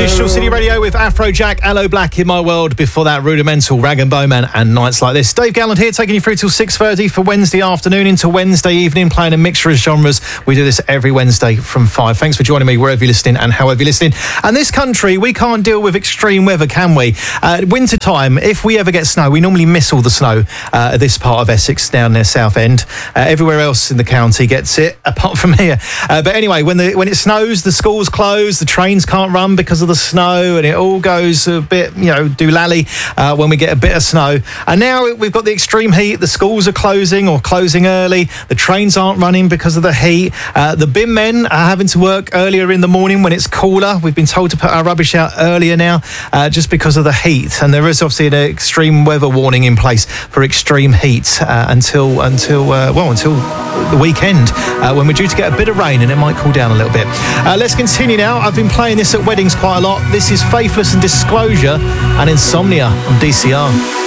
Digital City Radio with Afrojack, Aloe Black, In My World. Before that, Rudimental, Rag and Bowman, and Nights Like This. Dave Gallant here, taking you through till 6:30 for Wednesday afternoon into Wednesday evening, playing a mixture of genres. We do this every Wednesday from 5. Thanks for joining me wherever you're listening and however you're listening. And this country, we can't deal with extreme weather, can we? Winter time, if we ever get snow, we normally miss all the snow at this part of Essex, down near Southend. Everywhere else in the county gets it, apart from here. But anyway, when it snows, the schools close, the trains can't run because of the snow, and it all goes a bit, doolally when we get a bit of snow. And now we've got the extreme heat. The schools are closing or closing early. The trains aren't running because of the heat. The bin men are having to work earlier in the morning when it's cooler. We've been told to put our rubbish out earlier now just because of the heat. And there is obviously an extreme weather warning in place for extreme heat until the weekend when we're due to get a bit of rain and it might cool down a little bit. Let's continue now. I've been playing this at weddings quite a lot. This is Faithless and Disclosure and Insomnia on DCR.